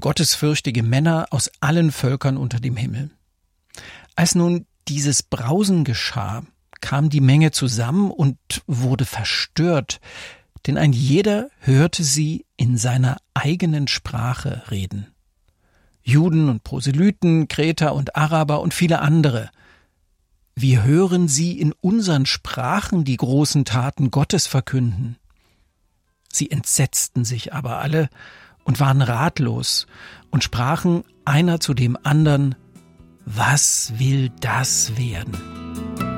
gottesfürchtige Männer aus allen Völkern unter dem Himmel. Als nun dieses Brausen geschah, kam die Menge zusammen und wurde verstört, denn ein jeder hörte sie in seiner eigenen Sprache reden. Juden und Proselyten, Kreter und Araber und viele andere. Wir hören sie in unseren Sprachen die großen Taten Gottes verkünden. Sie entsetzten sich aber alle und waren ratlos und sprachen einer zu dem andern: Was will das werden?